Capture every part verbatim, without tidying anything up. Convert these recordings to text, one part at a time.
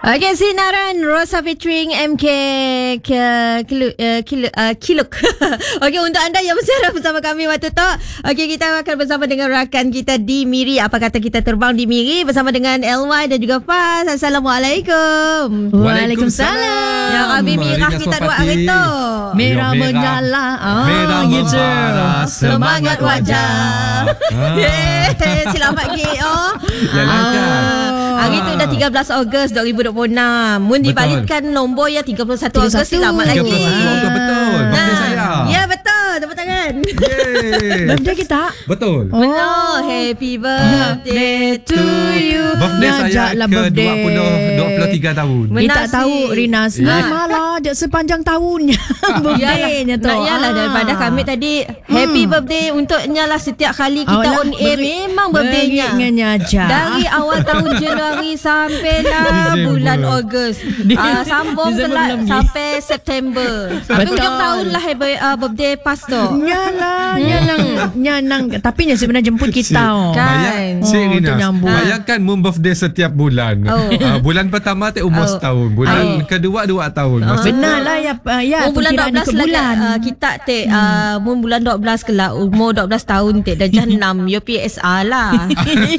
Okay, sinaran Rosa featuring M K Kiluk uh, Kiluk uh, Kiluk. Okay, untuk anda yang bersiaran bersama kami waktu tu, okay, kita akan bersama dengan rakan kita di Miri. Apa kata kita terbang di Miri bersama dengan L Y dan juga Faz. Assalamualaikum. Waalaikumsalam. Ya, Abi Mirah kita dua hari tu. Merah menyala, ah, merah membara semangat wajah. Yeah, selamat K O. Jalan kan. Hari tu dah tiga belas Ogos dua ribu dua puluh enam. Mun dibalikkan nombor ya tiga puluh satu Ogos, selamat lagi. tiga puluh satu Ogos betul. Birthday saya. Ya betul, tepuk tangan. Yeay. Birthday kita. Betul. Oh, happy birthday to you. Birthday saya Najaklah ke birthday. dua puluh dua puluh tiga tahun. Benar Kita sih. tahu Rinas Ya. malah je sepanjang tahunnya birthday-nya tu. Nak yalah daripada kami tadi happy birthday untuknya lah setiap kali kita Awalah, on air beri- memang birthday-nya. beringatnya aja. Dari awal tahun Januari sampailah Disember. bulan Ogos. Uh, sambung Disember telah belum ni. sampai September. Sampai Betul. hujung tahun lah happy, uh, birthday pas tu. Nyalah, nyanang, nyanang. Tapi yang sebenarnya jemput kita. Oh. Kan. Bayang, Oh, Cik tu Rinas, nyambung. bayangkan mun birthday setiap bulan. Oh. Uh, bulan pertama tu umur Oh. setahun. Bulan Oh. kedua dua tahun. Maksud Benar lah ya, uh, ya Oh, bulan dua perkiraan belas ikut lah bulan. uh, kita tek uh, mun bulan dua belas ke lah umur dua belas tahun tek dah enam U P S R lah.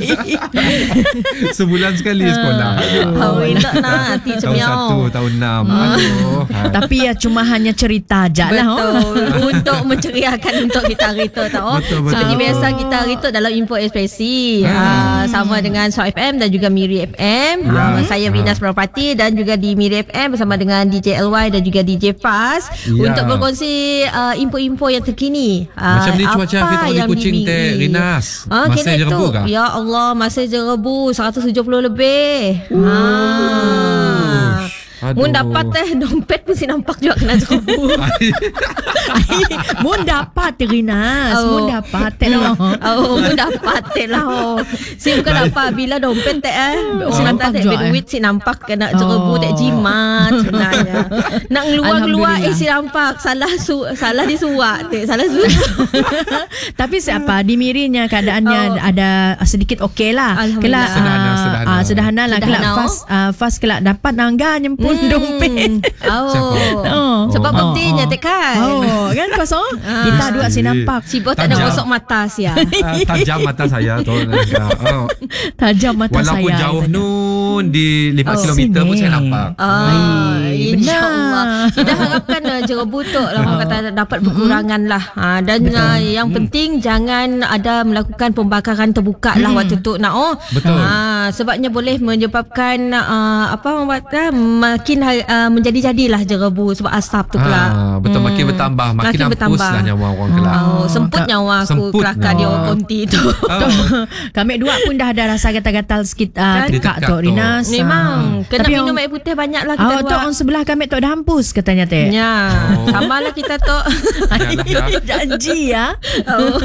sebulan sekali sekolah. Oh, elok nak hati Tahun cemiau. satu, tahun enam. Aduh. Ha. Tapi ya cuma hanya cerita aja lah. Oh. Betul. Untuk menceriakan untuk kita hari tu tau. Betul, betul. Seperti Betul. biasa kita hari tu dalam info ekspresi Hmm. uh, sama dengan Shock F M dan juga Miri F M. Ya. Uh, saya Rinas Propati dan juga di Miri F M bersama dengan D J L Y dan juga D J Faz Ya. untuk berkongsi uh, info-info yang terkini. Uh, Macam ni cuaca apa kita di yang Kuching di teh, Miri. Rinas. Ah, Masih kena je rebu tu. kah? Ya Allah, masih je rebu seratus tujuh puluh lebih. Ha. Aduh. Mun dapat teh dompet mesti nampak juga kena rebu. Mun dapat Rinas, Oh. mun dapat teh lah. Oh, mun dapat teh lah. Oh. Si bukan apa bila dompet teh eh. Oh, Si nampak nampak teh juga, duit si nampak kena jerebu Oh. teh jimat sebenarnya. Nak ngeluar-keluar eh Alhamdulillah. si nampak salah su, salah disuak teh, salah su. Tapi siapa di Mirinya keadaannya Oh. ada sedikit okey lah. Alhamdulillah. Kelak Sederhana, ah, sederhana. ah, sederhana lah. Kelak Sederhana, fast uh, fast kelak dapat nangga nyempun dompet. Oh. Oh. Sebab Oh. birthday-nya Oh. teh kan. Oh, kan kosong? Kita dua si nampak Si bos tak ada Tajam. gosok mata sia. Ah, tajam mata saya tu. Oh. tajam mata Walaupun saya. jauh nun di lima Oh, kilometer pun sini. saya nampak. Ah, Ai, InsyaAllah. benar. Kita harapkan uh, jerebu tu lah, orang kata dapat berkurangan lah. Ha, dan uh, yang penting jangan ada melakukan pembakaran terbuka lah waktu tu nak oh. Betul. Ha, sebabnya boleh menyebabkan uh, apa orang kata makin uh, menjadi-jadilah jerebu sebab asap tu pula. Ah, betul, makin bertambah, makin Makin hampus bertambah. lah nyawa orang kelak. Oh, semput tak- nyawa aku semput kelakar dia nyawa. orang konti tu. Oh. Kami dua pun dah ada rasa gatal-gatal sikit uh, Kan? tekak Tekak tu tu. Memang Memang kena Tapi minum orang- air putih banyak lah kita Oh, tu dua. orang sebelah kami tu dah hampus katanya teh. Ya, Oh. sama lah kita tu. Yalah, ya. Janji ya. Oh.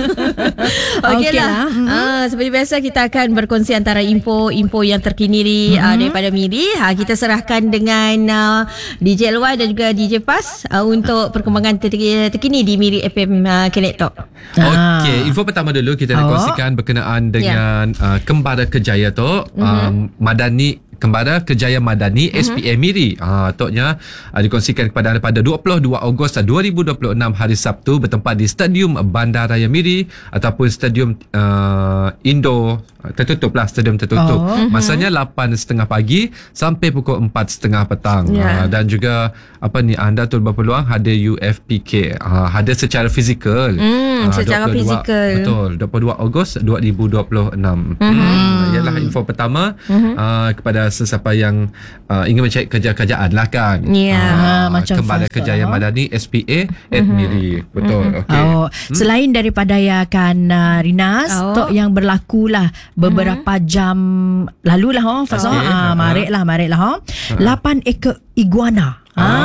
Okey Okey lah. lah. Mm-hmm. Ah, seperti biasa kita akan berkongsi antara info-info yang terkini di, mm-hmm. uh, daripada Miri. Ha, kita serahkan dengan uh, D J L Y dan juga D J Faz uh, untuk perkembangan ter- terkini di Miri F M uh, Connect Talk. Okey, info pertama dulu kita nak Oh. kongsikan berkenaan dengan uh, Kembara Kejaya tu, um, Madani Kembara Kejaya Madani S P A Miri. Ah, toknya uh, dikongsikan kepada anda pada dua puluh dua Ogos dua ribu dua puluh enam hari Sabtu bertempat di Stadium Bandaraya Miri ataupun Stadium uh, Indo uh, tertutup lah, stadium tertutup. Oh. Masanya lapan tiga puluh pagi sampai pukul empat tiga puluh petang. Ya. Ah, dan juga apa ni, anda tu berpeluang hadir U F P K. Ah, hadir secara fizikal. Hmm, Ah, secara dua puluh dua fizikal. Betul, dua puluh dua Ogos dua ribu dua puluh enam. Mhm. Hmm, ialah info pertama uh, kepada sesiapa yang uh, ingin mencari kerja-kerjaan lah kan. Ya. Ah, Macam Kembara Faz Kejaya tu. Madani S P A at Miri. Betul. Okey. Oh, selain daripada ya kan uh, Rinas, Oh. tok yang berlaku lah beberapa jam lalu lah oh, Faz. Okey. Ah, marik lah, marik lah oh. lapan ekor iguana.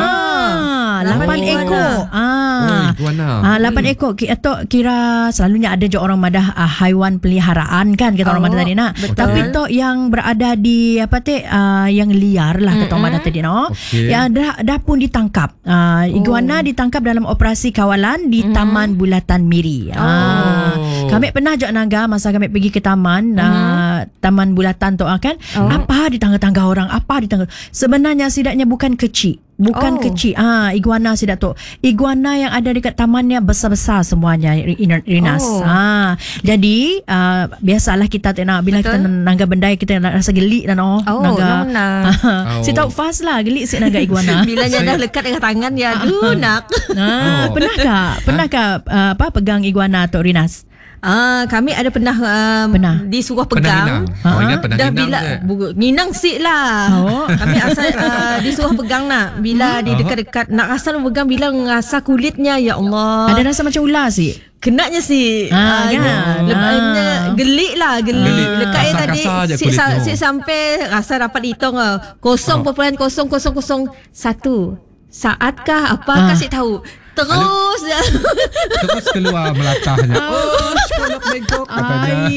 Ah, lapan iguana. ekor. Oh, Ah. iguana. Ah, lapan ekor ki- atau kira selalunya ada je orang madah ah, haiwan peliharaan kan kita orang Oh, madah tadi nak. betul. Tapi tu yang berada di apa teh ah, yang liar lah kita orang madah tadi no. Okey. Ya dah dah pun ditangkap. Ah, iguana ditangkap dalam operasi kawalan di Taman Bulatan Miri. Ah, Oh. Kami pernah je Naga masa kami pergi ke taman, uh-huh. uh, taman bulatan tu kan. Oh. Apa di tangga-tangga orang, apa di tangga. Sebenarnya sidaknya bukan kecil. Bukan oh. kecil. Ah, iguana sidak tu. Iguana yang ada dekat tamannya besar-besar semuanya, Rinas. Oh. Ah, jadi uh, biasalah kita nak bila Betul. kita nangga benda kita nak rasa gelik dan oh, oh nangga. Oh. Si tahu fast lah gelik si nangga iguana. Bila dah lekat dengan tangan ya aduh nak. Ah, oh. pernahkah? Pernahkah uh, apa pegang iguana tu Rinas? Ah, kami ada pernah, um, pernah disuruh pegang. Pernah oh, ingat pernah dah ginang bila je. Nginang sik lah. Oh. Kami asal uh, disuruh pegang nak. Bila di dekat-dekat nak asal pegang bila rasa kulitnya ya Allah. Ada rasa macam ular sih. Kenanya si ah, uh, kan lebihnya ah. gelik lah gelik ah. lekat tadi si, sa, si sampai rasa dapat hitung kosong perpuluhan kosong kosong kosong satu saatkah apakah ah. si tahu terus ya. Terus keluar melatahnya. Oh, sekolah bengkok katanya.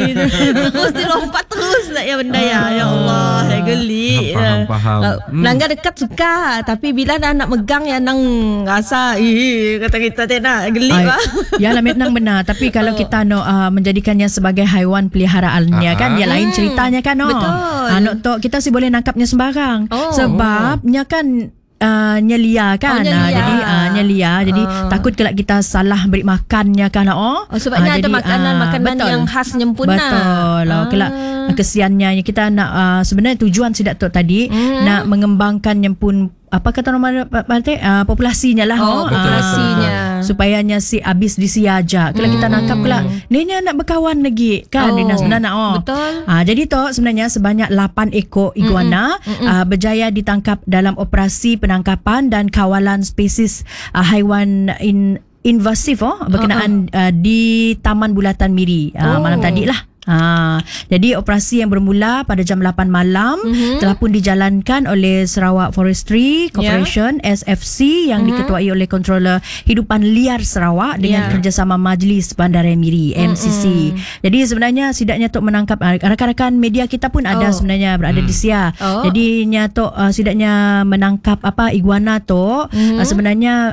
Terus dilompat terus nak ya benda ya. Ya Allah, ya gelik. Faham, faham. Hmm. Langgar dekat suka, tapi bila dah nak megang ya nang rasa ih kata kita tak nak gelik bah. Ya lah memang benar, tapi kalau oh. kita no uh, menjadikannya sebagai haiwan peliharaannya uh-huh. kan ya lain ceritanya kan no. Betul. Uh, no to kita sih boleh nangkapnya sembarang. Oh. Sebabnya kan Uh, nyelia kan. Oh, nyelia. Uh, jadi uh, nyelia jadi uh. takut kelak kita salah beri makannya kan oh, oh sebabnya uh, ada jadi, makanan-makanan uh, yang khas nyempurna betul lah uh. kelak kesiannya kita nak uh, sebenarnya tujuan sidak tu tadi hmm. nak mengembangkan nyempun apa kata nama berarti uh, populasinya lah oh, oh populasinya uh, supayanya si habis disiaja kalau hmm. kita nangkap kelak ninya nak berkawan lagi kan oh. Dina sebenarnya oh betul uh, jadi tu sebenarnya sebanyak lapan ekor iguana mm-mm. Mm-mm. Uh, berjaya ditangkap dalam operasi penangkapan dan kawalan spesies uh, haiwan in invasif oh berkenaan uh-uh. uh, di Taman Bulatan Miri uh, oh. malam tadi lah. Ha, jadi operasi yang bermula pada jam lapan malam mm-hmm. telah pun dijalankan oleh Sarawak Forestry Corporation yeah. S F C yang mm-hmm. diketuai oleh Controller Hidupan Liar Sarawak dengan yeah. kerjasama Majlis Bandaraya Miri M C C. Mm-hmm. Jadi sebenarnya sidaknya untuk menangkap rakan-rakan media kita pun ada oh. sebenarnya berada mm. di Sia. Oh. Jadi nya tu uh, sidaknya menangkap apa iguana tu mm-hmm. uh, sebenarnya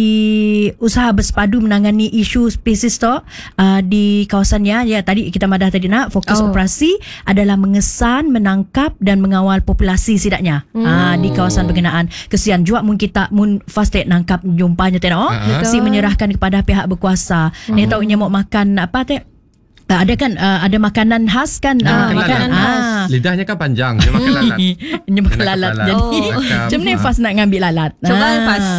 bagi usaha bersepadu menangani isu spesies tu uh, di kawasannya ya tadi kita madah tadi nak fokus oh. operasi adalah mengesan, menangkap dan mengawal populasi sidaknya hmm. ha, di kawasan berkenaan. Kesian juga mun kita mun fast nangkap jumpanya tengok uh-huh. si menyerahkan kepada pihak berkuasa. Hmm. Ni tahu nya mau makan apa teh Uh, ada kan uh, ada makanan khas kan uh, makanan khas ah. lidahnya kan panjang dia makan lalat dia makan lalat jadi oh. macam ni fast nak ngambil lalat coba ah. fast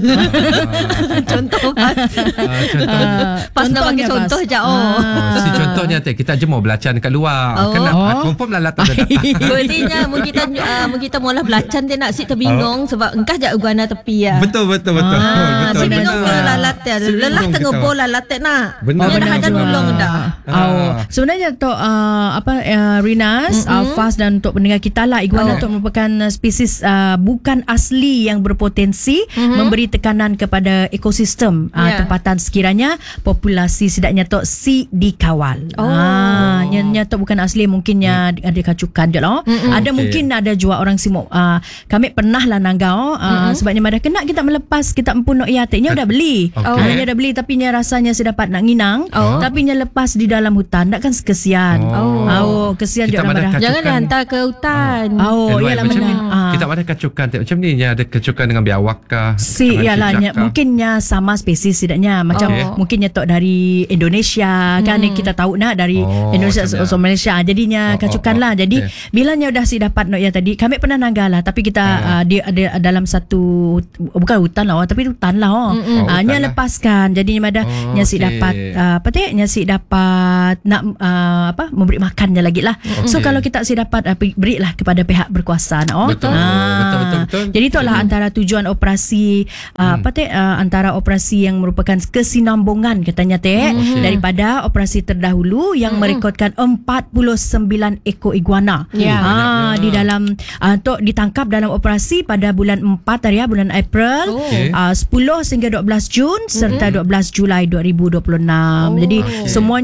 contoh fast uh, contoh uh, fast nak bagi contoh je oh ah. si contohnya teh kita jemur belacan dekat luar oh. kan nak oh. kumpul lalat tu dah berartinya mun kita uh, mun kita mula belacan dia nak si terbingung oh. sebab engkah je iguana tepi ya betul betul betul ah. betul si bingung ke lalat dia lelah tengah bola lalat nak benar dah ada nulung dah. Oh, sebenarnya untuk uh, apa uh, Rinas, mm-hmm. uh, Faz dan untuk pendengar kita lah iguana oh. itu merupakan spesies uh, bukan asli yang berpotensi mm-hmm. memberi tekanan kepada ekosistem uh, yeah. tempatan sekiranya populasi sedaknya tu si dikawal. Oh. Ah, nya tu bukan asli mungkinnya mm. ada kacukan je lah. Mm-hmm. Ada okay. mungkin ada juga orang simuk. Uh, kami pernah lah nanggau uh, mm-hmm. sebabnya madah kena kita melepas kita empun nok ya teknya dah beli. Okay. Oh, nya dah beli tapi nya rasanya sedapat nak nginang oh. tapi nya lepas di dalam hutan tak kan kesian. Oh, oh kesian kita juga dah. Jangan dihantar ke hutan. Oh, oh iyalah macam ni. Ah. Kita ada kacukan macam ni nya ada kacukan dengan biawak kah? Si iyalah mungkinnya sama spesies tidaknya macam okay. mungkinnya tok dari Indonesia hmm. kan kita tahu nak dari oh, Indonesia atau Malaysia jadinya oh, kacukan oh, oh. lah. Jadi okay. bilanya dah si dapat nok ya tadi kami pernah nanggal lah tapi kita oh. uh, di ada dalam satu bukan hutan lah oh, tapi hutan lah oh. Mm-hmm. Uh, nya lepaskan jadinya ada oh, nya si okay. dapat uh, apa teh nya si dapat nak uh, apa memberi makannya lagi lah. Okay. So kalau kita si dapat uh, berilah kepada pihak berkuasa oh. Betul. Ah. betul betul betul. Jadi itulah hmm. antara tujuan operasi uh, hmm. apa teh uh, antara operasi yang merupakan kesinambungan katanya teh hmm. daripada operasi terdahulu yang hmm. merekodkan empat puluh sembilan ekor iguana. Yeah. Ah di dalam uh, untuk ditangkap dalam operasi pada bulan empat hari ya bulan April oh. okay. uh, sepuluh sehingga dua belas Jun serta hmm. dua belas Julai dua ribu dua puluh enam. Oh. Jadi okay. semuanya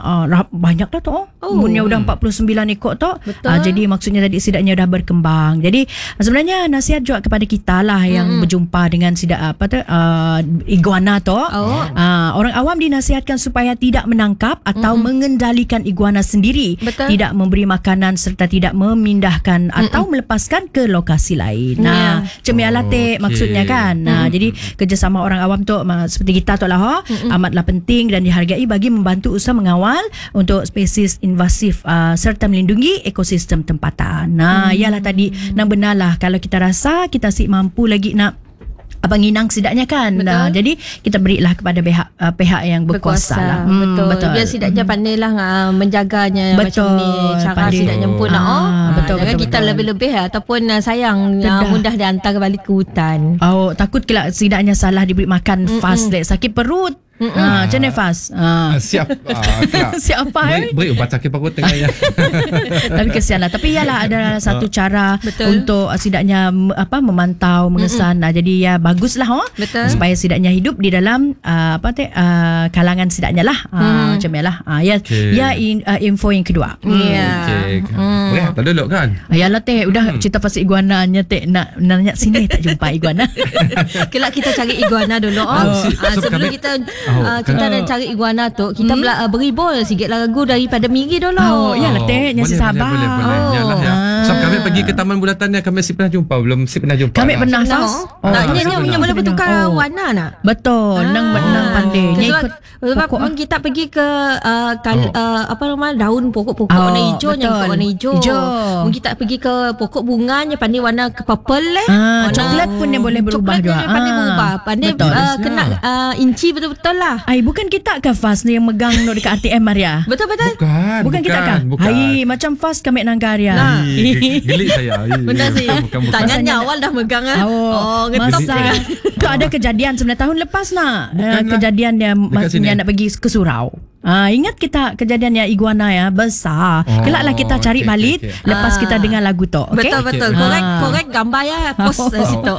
uh, banyak dah tu. Oh. Munnya udah empat puluh sembilan ekor tu. Uh, jadi maksudnya tadi sidaknya dah berkembang. Jadi sebenarnya nasihat juga kepada kita lah yang hmm. berjumpa dengan sidak apa tu uh, iguana tu. Oh. Uh, orang awam dinasihatkan supaya tidak menangkap atau hmm. mengendalikan iguana sendiri. Betul. Tidak memberi makanan serta tidak memindahkan hmm. atau melepaskan ke lokasi lain. Nah, yeah. cemialah teh Okay. maksudnya kan. Nah, hmm. jadi kerjasama orang awam tu seperti kita tu lah ha, hmm. amatlah penting dan dihargai bagi membantu usaha mengawal untuk spesies invasif uh, serta melindungi ekosistem tempatan. Nah, hmm. ialah tadi nang benarlah kalau kita rasa kita si mampu lagi nak apa nginang sidaknya kan. Nah, jadi kita berilah kepada pihak uh, pihak yang berkuasa, berkuasa lah. Hmm, betul. betul. Biar sidaknya hmm. pandailah uh, menjaganya betul. macam ni. Cara Pandai. sidaknya pun nak oh. Ah, betul, Jangan betul, kita betul. lebih-lebih ataupun uh, sayang uh, mudah dihantar balik ke hutan. Oh, takut kila sidaknya salah diberi makan mm-mm. fast lek sakit perut. Ha, macam mana fast? Ha. Uh, siap. Uh, siap apa eh? Beri ubat sakit perut tengah ya. Tapi kesian lah. Tapi ialah ada satu cara betul. Untuk sidaknya apa memantau, mengesan. Nah, jadi ya baguslah oh. Betul. Supaya sidaknya hidup di dalam uh, apa teh uh, kalangan sidaknya lah. Uh, hmm. Macam yalah. Uh, ya okay. ya in, uh, info yang kedua. Ya. Yeah. Okey. Hmm. Boleh tak dulu kan? Ayalah teh udah hmm. cerita pasal iguananya teh nak nanya sini tak jumpa iguana. Kelak kita cari iguana dulu oh. oh. Uh, sebelum kami, kita oh, uh, kita nak cari iguana tu kita hmm. bela, uh, beri bol sikit lagu daripada Miri dulu. Oh, iyalah teh nyasi sabar. Boleh boleh boleh. Oh. Yalah ya. So kami pergi ke Taman Bulatan kami mesti pernah jumpa belum? Mesti pernah jumpa. Kami pernah Fas. Oh, nak nyanyi punya boleh bertukar oh. warna nak? Betul. Nang nang pandai. Sebab, sebab kita pergi ke uh, kal, oh. uh, apa nama daun pokok-pokok oh, warna hijau yang warna hijau. hijau. Kita pergi ke pokok bunganya pandai warna ke purple eh. Ah, coklat pun yang boleh berubah juga. Coklat pandai ah, berubah. Pandai uh, kena uh, inci betul-betul lah. Ai bukan kita ke Fas ni yang megang no dekat R T M Maria. Betul-betul. Bukan. Bukan, bukan kita kan? Hai macam Fas kami nang Karya. Nah. Gelik saya. Benar sih. Tangannya awal dah megang ah. Oh, oh ngetop masa tu ada kejadian sebenarnya tahun lepas nak. Uh, kejadian dia maksudnya nak pergi ke surau. Ah, ingat kita kejadian yang iguana ya besar. Oh, Kelaklah kita cari okay, balik okay, okay. lepas ah. kita dengar lagu tu. Okay? Betul betul. Okay. Korek Ah. korek gambar ya post oh. situ.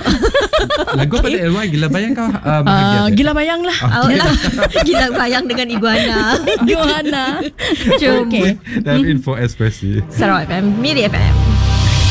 Lagu pada L Y gila bayang kau uh, Uh, gila bayang lah. Oh, gila bayang dengan iguana. Iguana. Jom. Okay. Dan info ekspresi Sarawak F M, Miri F M.